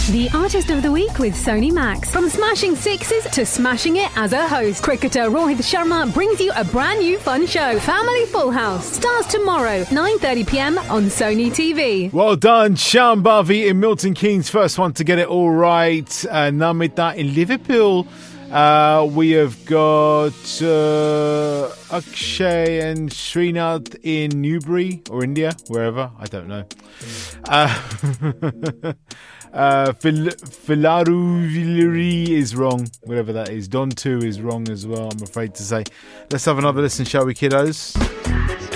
The Artist of the Week with Sony Max. From smashing sixes to smashing it as a host, cricketer Rohit Sharma brings you a brand new fun show. Family Full House starts tomorrow, 9:30pm on Sony TV. Well done, Shambhavi in Milton Keynes, first one to get it all right. Namita in Liverpool. We have got Akshay and Srinath in Newbury or India, wherever, I don't know. Filaruvillari is wrong, whatever that is. Don 2 is wrong as well, I'm afraid to say. Let's have another listen, shall we, kiddos?